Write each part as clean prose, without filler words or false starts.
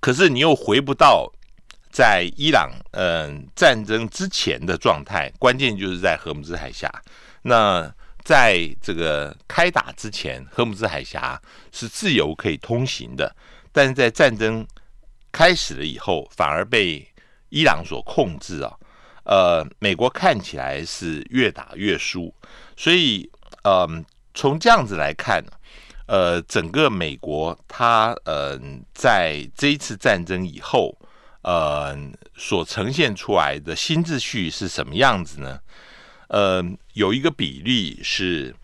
可是你又回不到在伊朗战争之前的状态，关键就是在荷姆兹海峡。那在这个开打之前，荷姆兹海峡是自由可以通行的，但是在战争开始了以后，反而被伊朗所控制啊。美国看起来是越打越输，所以从这样子来看，整个美国它在这一次战争以后，所呈现出来的新秩序是什么样子呢？有一个比例是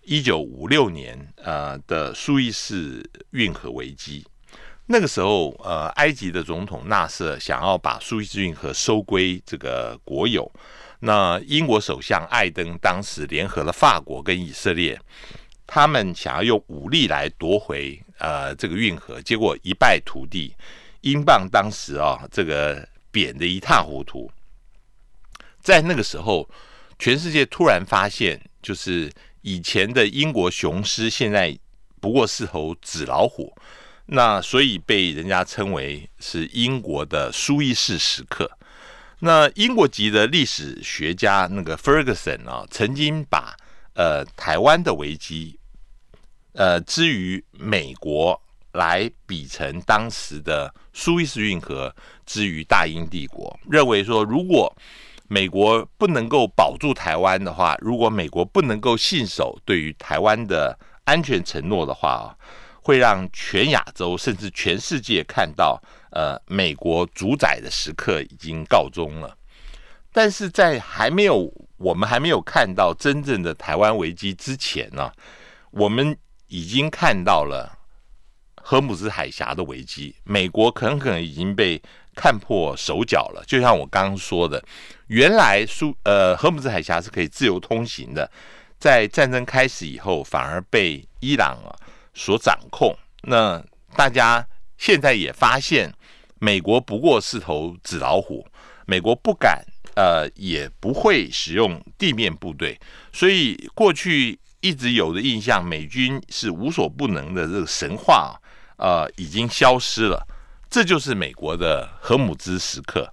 1956年的苏伊士运河危机。那个时候，埃及的总统纳瑟想要把苏伊士运河收归这个国有。那英国首相艾登当时联合了法国跟以色列，他们想要用武力来夺回这个运河，结果一败涂地。英镑当时这个贬得一塌糊涂。在那个时候，全世界突然发现，就是以前的英国雄狮，现在不过是头纸老虎。那所以被人家称为是英国的苏伊士时刻。那英国籍的历史学家那个 Ferguson 曾经把台湾的危机之于美国来比成当时的苏伊士运河之于大英帝国，认为说如果美国不能够保住台湾的话，如果美国不能够信守对于台湾的安全承诺的话，会让全亚洲甚至全世界看到美国主宰的时刻已经告终了。但是在我们还没有看到真正的台湾危机之前呢，我们已经看到了荷姆兹海峡的危机，美国可能已经被看破手脚了。就像我刚刚说的，原来荷姆兹海峡是可以自由通行的，在战争开始以后，反而被伊朗所掌控。那大家现在也发现，美国不过是头纸老虎，美国不敢也不会使用地面部队，所以过去一直有的印象，美军是无所不能的这个神话已经消失了。这就是美国的荷姆兹时刻。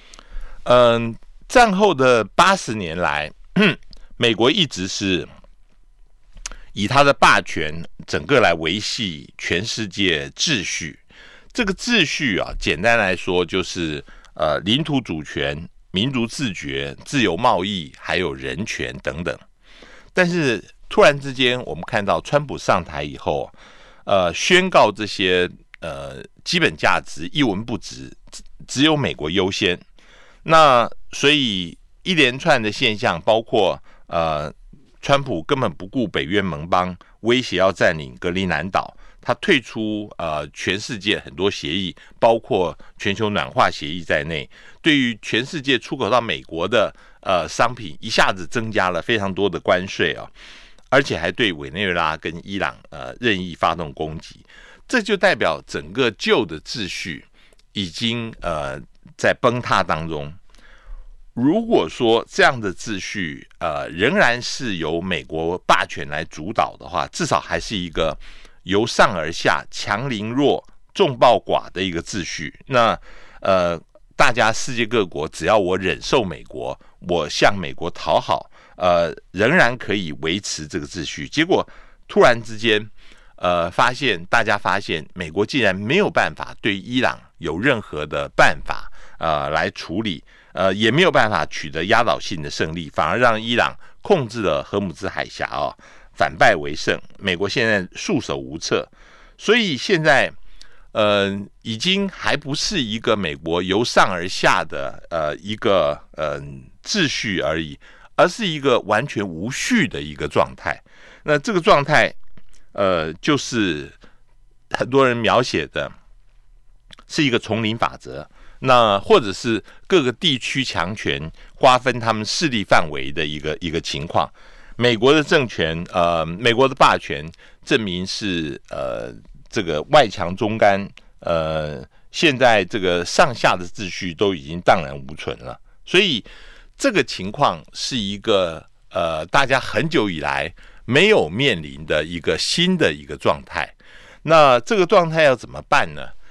战后的80年来，美国一直是以他的霸权整个来维系全世界秩序。这个秩序简单来说就是领土主权、民族自决、自由贸易还有人权等等。但是突然之间我们看到川普上台以后宣告这些基本价值一文不值，只有美国优先。那所以一连串的现象，包括川普根本不顾北约盟邦威胁要占领格陵兰岛，他退出全世界很多协议，包括全球暖化协议在内，对于全世界出口到美国的商品一下子增加了非常多的关税而且还对委内瑞拉跟伊朗任意发动攻击。这就代表整个旧的秩序已经在崩塌当中。如果说这样的秩序仍然是由美国霸权来主导的话，至少还是一个由上而下、强凌弱、众暴寡的一个秩序。那大家世界各国只要我忍受美国，我向美国讨好，仍然可以维持这个秩序。结果突然之间大家发现美国竟然没有办法对伊朗有任何的办法来处理，也没有办法取得压倒性的胜利，反而让伊朗控制了荷姆兹海峡反败为胜。美国现在束手无策，所以现在已经还不是一个美国由上而下的一个秩序而已，而是一个完全无序的一个状态。那这个状态就是很多人描写的是一个丛林法则，那或者是各个地区强权瓜分他们势力范围的一个情况。美国的政权美国的霸权证明是这个外强中干，现在这个上下的秩序都已经荡然无存了。所以这个情况是一个大家很久以来没有面临的一个新的一个状态。那这个状态要怎么办呢？